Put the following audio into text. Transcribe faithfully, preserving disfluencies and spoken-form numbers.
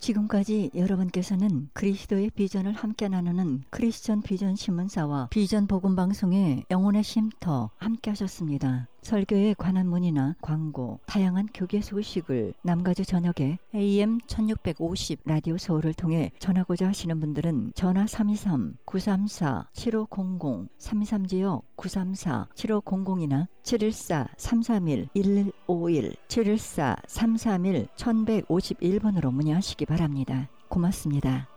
지금까지 여러분께서는 그리스도의 비전을 함께 나누는 크리스천 비전 신문사와 비전 복음 방송의 영혼의 쉼터 함께 하셨습니다. 설교에 관한 문의나 광고, 다양한 교계 소식을 남가주 전역에 에이엠 천육백오십 라디오 서울을 통해 전하고자 하시는 분들은 전화 삼이삼 구삼사 칠오공공, 삼이삼 지역 구삼사 칠오공공이나 칠일사 삼삼일 일일오일, 칠일사 삼삼일 천백오십일 번으로 문의하시기 바랍니다. 고맙습니다.